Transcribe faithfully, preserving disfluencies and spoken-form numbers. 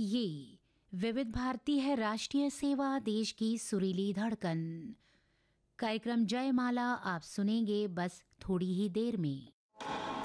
ये विविध भारती है, राष्ट्रीय सेवा, देश की सुरीली धड़कन। कार्यक्रम जयमाला आप सुनेंगे बस थोड़ी ही देर में।